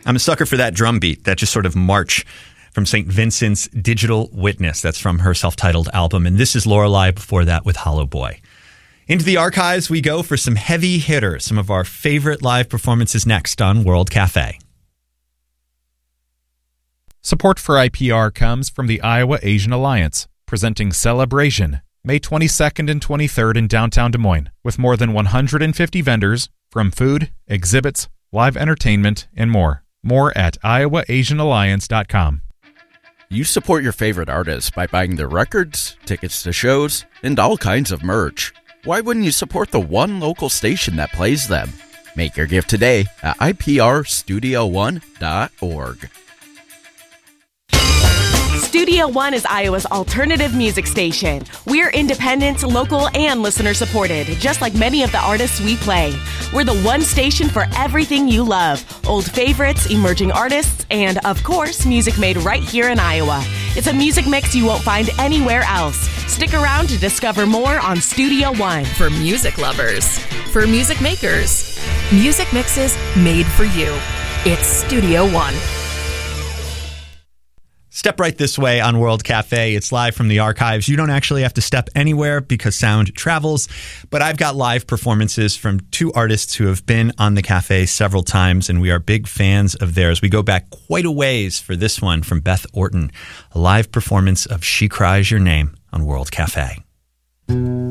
I'm a sucker for that drum beat, that just sort of march from St. Vincent's Digital Witness. That's from her self-titled album. And this is Lorelei before that with Hollow Boy. Into the archives we go for some heavy hitters, some of our favorite live performances next on World Cafe. Support for IPR comes from the Iowa Asian Alliance, presenting Celebration, May 22nd and 23rd in downtown Des Moines, with more than 150 vendors from food, exhibits, live entertainment, and more. More at iowaasianalliance.com. You support your favorite artists by buying their records, tickets to shows, and all kinds of merch. Why wouldn't you support the one local station that plays them? Make your gift today at iprstudio1.org. Studio One is Iowa's alternative music station. We're independent, local, and listener-supported, just like many of the artists we play. We're the one station for everything you love. Old favorites, emerging artists, and, of course, music made right here in Iowa. It's a music mix you won't find anywhere else. Stick around to discover more on Studio One. For music lovers, for music makers, music mixes made for you. It's Studio One. Step right this way on World Cafe. It's live from the archives. You don't actually have to step anywhere because sound travels, but I've got live performances from two artists who have been on the cafe several times, and we are big fans of theirs. We go back quite a ways for this one from Beth Orton, a live performance of She Cries Your Name on World Cafe.